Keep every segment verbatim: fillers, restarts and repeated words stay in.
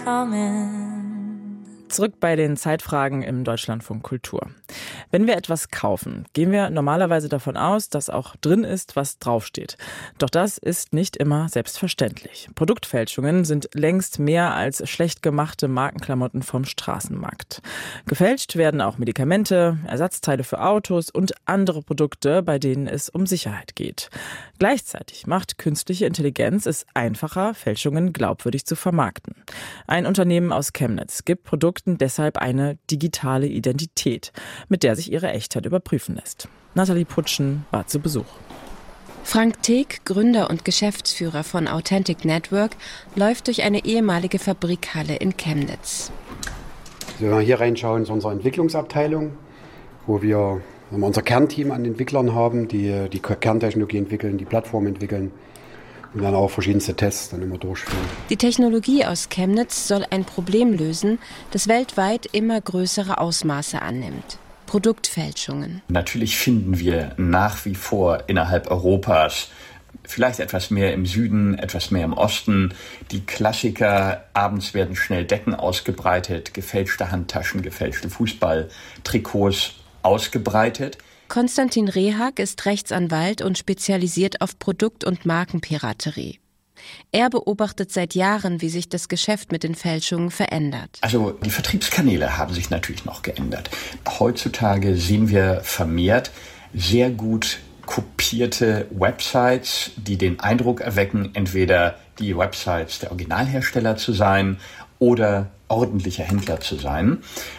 Zurück bei den Zeitfragen im Deutschlandfunk Kultur. Wenn wir etwas kaufen, gehen wir normalerweise davon aus, dass auch drin ist, was draufsteht. Doch das ist nicht immer selbstverständlich. Produktfälschungen sind längst mehr als schlecht gemachte Markenklamotten vom Straßenmarkt. Gefälscht werden auch Medikamente, Ersatzteile für Autos und andere Produkte, bei denen es um Sicherheit geht. Gleichzeitig macht künstliche Intelligenz es einfacher, Fälschungen glaubwürdig zu vermarkten. Ein Unternehmen aus Chemnitz gibt Produkten deshalb eine digitale Identität, mit der sich ihre Echtheit überprüfen lässt. Nathalie Putschen war zu Besuch. Frank Teek, Gründer und Geschäftsführer von Authentic Network, läuft durch eine ehemalige Fabrikhalle in Chemnitz. Also wenn wir hier reinschauen, ist unsere Entwicklungsabteilung, wo wir unser Kernteam an Entwicklern haben, die die Kerntechnologie entwickeln, die Plattform entwickeln. Und dann auch verschiedenste Tests dann immer durchführen. Die Technologie aus Chemnitz soll ein Problem lösen, das weltweit immer größere Ausmaße annimmt. Produktfälschungen. Natürlich finden wir nach wie vor innerhalb Europas, vielleicht etwas mehr im Süden, etwas mehr im Osten, die Klassiker. Abends werden schnell Decken ausgebreitet, gefälschte Handtaschen, gefälschte Fußballtrikots ausgebreitet. Konstantin Rehag ist Rechtsanwalt und spezialisiert auf Produkt- und Markenpiraterie. Er beobachtet seit Jahren, wie sich das Geschäft mit den Fälschungen verändert. Also die Vertriebskanäle haben sich natürlich noch geändert. Heutzutage sehen wir vermehrt sehr gut kopierte Websites, die den Eindruck erwecken, entweder die Websites der Originalhersteller zu sein oder ordentlicher Händler zu sein.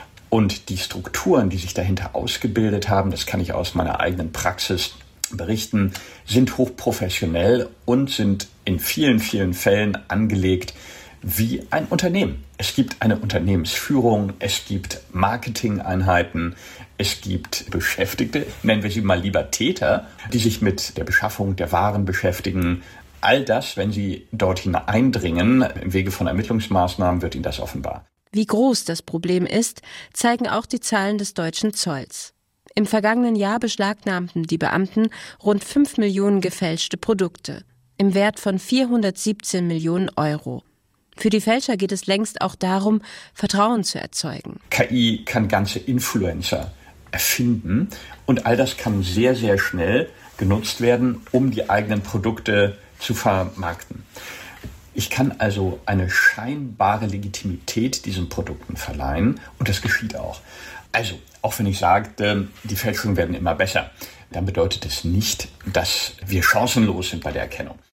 Und die Strukturen, die sich dahinter ausgebildet haben, das kann ich aus meiner eigenen Praxis berichten, sind hochprofessionell und sind in vielen, vielen Fällen angelegt wie ein Unternehmen. Es gibt eine Unternehmensführung, es gibt Marketingeinheiten, es gibt Beschäftigte, nennen wir sie mal lieber Täter, die sich mit der Beschaffung der Waren beschäftigen. All das, wenn sie dorthin eindringen, im Wege von Ermittlungsmaßnahmen, wird ihnen das offenbar. Wie groß das Problem ist, zeigen auch die Zahlen des deutschen Zolls. Im vergangenen Jahr beschlagnahmten die Beamten rund fünf Millionen gefälschte Produkte im Wert von vierhundertsiebzehn Millionen Euro. Für die Fälscher geht es längst auch darum, Vertrauen zu erzeugen. K I kann ganze Influencer erfinden und all das kann sehr, sehr schnell genutzt werden, um die eigenen Produkte zu vermarkten. Ich kann also eine scheinbare Legitimität diesen Produkten verleihen und das geschieht auch. Also, auch wenn ich sagte, die Fälschungen werden immer besser, dann bedeutet es nicht, dass wir chancenlos sind bei der Erkennung.